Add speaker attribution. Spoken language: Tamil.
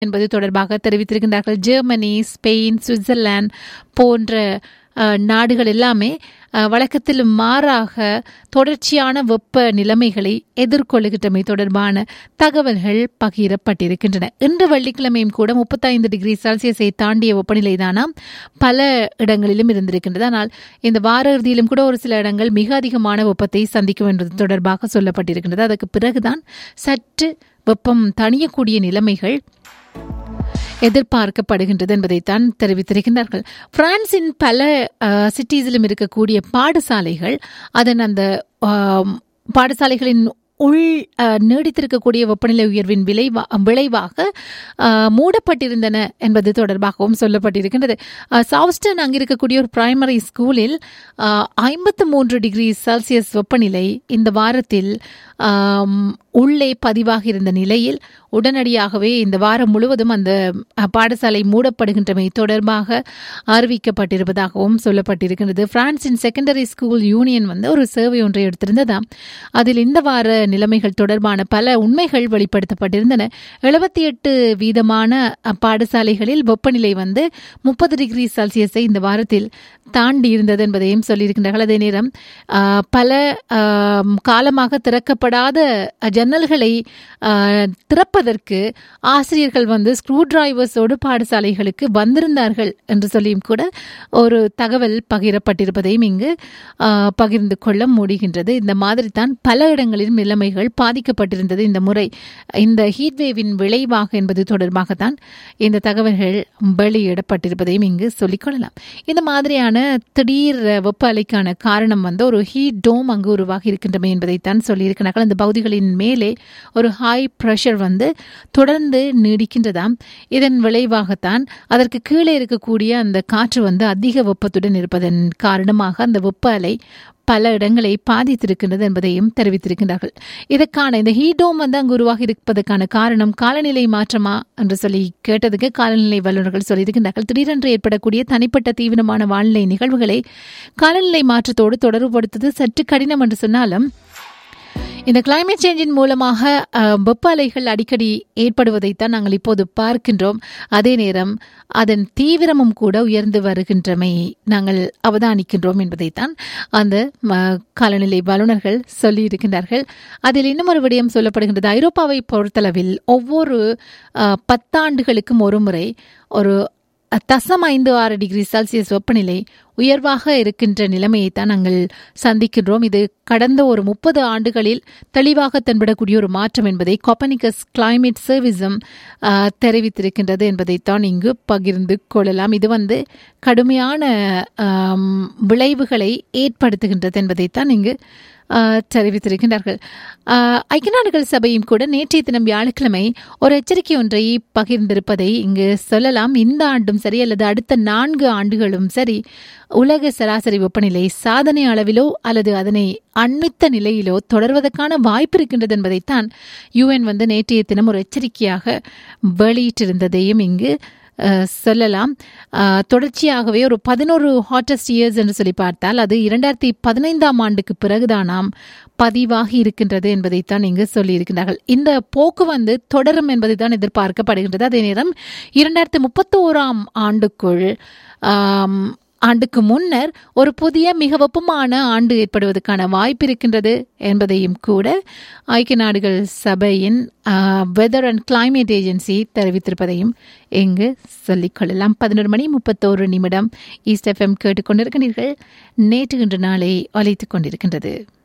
Speaker 1: என்பது தொடர்பாக தெரிவித்திருக்கின்றார்கள். ஜெர்மனி, ஸ்பெயின், சுவிட்சர்லாந்து போன்ற நாடுகள் எல்லாமே வழக்கத்தில் மாறாக தொடர்ச்சியான வெப்ப நிலைமைகளை எதிர்கொள்ளுகின்றமை தொடர்பான தகவல்கள் பகிரப்பட்டிருக்கின்றன. இன்று வெள்ளிக்கிழமையும் கூட 35 டிகிரி செல்சியஸை தாண்டிய வெப்பநிலை தானாம் பல இடங்களிலும் இருந்திருக்கின்றது. ஆனால் இந்த வார இறுதியிலும் கூட ஒரு சில இடங்கள் மிக அதிகமான வெப்பத்தை சந்திக்கும் என்பது தொடர்பாக சொல்லப்பட்டிருக்கின்றது. அதற்கு பிறகுதான் சற்று வெப்பம் தணியக்கூடிய நிலைமைகள் எதிர்பார்க்கப்படுகின்றது என்பதைத்தான் தெரிவித்திருக்கின்றார்கள். பிரான்சின் பல சிட்டிஸிலும் இருக்கக்கூடிய பாடசாலைகள் அதன் அந்த பாடசாலைகளின் உள் நீடித்திருக்கக்கூடிய வெப்பநிலை உயர்வின் விளைவாக மூடப்பட்டிருந்தன என்பது தொடர்பாகவும் சொல்லப்பட்டிருக்கின்றது. சவுஸ்டன் அங்கிருக்கக்கூடிய ஒரு பிரைமரி ஸ்கூலில் 53 டிகிரி செல்சியஸ் வெப்பநிலை இந்த வாரத்தில் உள்ளே பதிவாகி இருந்த நிலையில் உடனடியாகவே இந்த வாரம் முழுவதும் அந்த பாடசாலை மூடப்படுகின்றமை தொடர்பாக அறிவிக்கப்பட்டிருப்பதாகவும் சொல்லப்பட்டிருக்கின்றது. பிரான்சின் செகண்டரி ஸ்கூல் யூனியன் ஒரு சர்வே ஒன்றை எடுத்திருந்ததாம். அதில் இந்த வார நிலைமைகள் தொடர்பான பல உண்மைகள் வெளிப்படுத்தப்பட்டிருந்தன. 78% பாடசாலைகளில் வெப்பநிலை 30 டிகிரி செல்சியஸை இந்த வாரத்தில் தாண்டி இருந்தது என்பதையும் சொல்லியிருக்கின்றார்கள். அதே நேரம் பல காலமாக திறக்கப்படாத ஜன்னல்களை திறப்பதற்கு ஆசிரியர்கள் ஸ்க்ரூ டிரைவர்ஸோடு பாடசாலைகளுக்கு வந்திருந்தார்கள் என்று சொல்லியும் கூட ஒரு தகவல் பகிரப்பட்டிருப்பதையும் இங்கு பகிர்ந்து கொள்ள முடிகின்றது. இந்த மாதிரி தான் பல இடங்களிலும் நிலைமைகள் பாதிக்கப்பட்டிருந்தது இந்த முறை இந்த ஹீட்வேவின் விளைவாக என்பது தொடர்பாகத்தான் இந்த தகவல்கள் வெளியிடப்பட்டிருப்பதையும் இங்கு சொல்லிக்கொள்ளலாம். இந்த மாதிரியான திடீர் வெப்ப அலைக்கான காரணம் ஒரு ஹீட் டோம் அங்கு உருவாகி இருக்கின்றமை என்பதைத்தான் சொல்லியிருக்கிறார்கள். அந்த பகுதிகளின் மேலே ஒரு ஹை பிரஷர் தொடர்ந்து நீடிக்கின்றதாம். இதன் விளைவாகத்தான் அதற்கு கீழே இருக்கக்கூடிய அந்த காற்று அதிக வெப்பத்துடன் இருப்பதன் காரணமாக அந்த வெப்ப அலை பல இடங்களை பாதித்திருக்கின்றது என்பதையும் தெரிவித்திருக்கின்றார்கள். இதற்கான இந்த ஹீடோம் அங்கு உருவாகி இருப்பதற்கான காரணம் காலநிலை மாற்றமா என்று சொல்லி கேட்டதுக்கு காலநிலை வல்லுநர்கள் சொல்லியிருக்கின்றார்கள். திடீரென்று ஏற்படக்கூடிய தனிப்பட்ட தீவிரமான வானிலை நிகழ்வுகளை காலநிலை மாற்றத்தோடு தொடர்புபடுத்துவது சற்று கடினம் என்று சொன்னாலும் இந்த கிளைமேட் சேஞ்சின் மூலமாக வெப்ப அலைகள் அடிக்கடி ஏற்படுவதைத்தான் நாங்கள் இப்போது பார்க்கின்றோம். அதே நேரம் அதன் தீவிரமும் கூட உயர்ந்து வருகின்றமை நாங்கள் அவதானிக்கின்றோம் என்பதைத்தான் அந்த காலநிலை வல்லுநர்கள் சொல்லியிருக்கின்றார்கள். அதில் இன்னும் ஒரு விடயம் சொல்லப்படுகின்றது. ஐரோப்பாவை பொறுத்தளவில் ஒவ்வொரு 10 ஆண்டுகளுக்கும் ஒரு முறை ஒரு 0.56 டிகிரி செல்சியஸ் வெப்பநிலை உயர்வாக இருக்கின்ற நிலைமையைத்தான் நாங்கள் சந்திக்கின்றோம். இது கடந்த ஒரு 30 ஆண்டுகளில் தெளிவாக தென்படக்கூடிய ஒரு மாற்றம் என்பதை கோப்பர்னிகஸ் கிளைமேட் சர்வீஸும் தெரிவித்திருக்கின்றது என்பதைத்தான் இங்கு பகிர்ந்து கொள்ளலாம். இது கடுமையான விளைவுகளை ஏற்படுத்துகின்றது என்பதைத்தான் இங்கு தெரிவித்திருக்கின்றார்கள். ஐக்கிய நாடுகள் சபையும் கூட நேற்றைய தினம் வியாழக்கிழமை ஒரு எச்சரிக்கை ஒன்றை பகிர்ந்திருப்பதை இங்கு சொல்லலாம். இந்த ஆண்டும் சரி அல்லது அடுத்த 4 ஆண்டுகளும் சரி உலக சராசரி வெப்பநிலை சாதனை அளவிலோ அல்லது அதனை அண்மித்த நிலையிலோ தொடர்வதற்கான வாய்ப்பு இருக்கின்றது என்பதைத்தான் UN நேற்றைய தினம் ஒரு எச்சரிக்கையாக வெளியிட்டிருந்ததையும் இங்கு சொல்லலாம். தொடர்ச்சியாகவே ஒரு 11 ஹாட்டஸ்ட் இயர்ஸ் என்று சொல்லி பார்த்தால் அது 2015 ஆண்டுக்கு பிறகுதான் பதிவாகி இருக்கின்றது என்பதைத்தான் இங்கு சொல்லியிருக்கிறார்கள். இந்த போக்கு தொடரும் என்பதுதான் எதிர்பார்க்கப்படுகின்றது. அதே நேரம் 2031 ஆண்டுக்கு முன்னர் ஒரு புதிய மிக வெப்பமான ஆண்டு ஏற்படுவதற்கான வாய்ப்பு இருக்கின்றது என்பதையும் கூட ஐக்கிய நாடுகள் சபையின் வெதர் அண்ட் கிளைமேட் ஏஜென்சி தெரிவித்திருப்பதையும் இங்கு சொல்லிக்கொள்ளலாம். 11:31 ஈஸ்ட் FM கேட்டுக்கொண்டிருக்கிறீர்கள். நேற்று இன்று நாளை ஒலித்துக் கொண்டிருக்கின்றது.